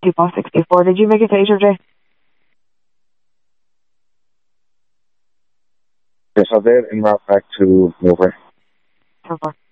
2.64. Did you make a tater, Jay? Yes, I did, and right back to over. So far.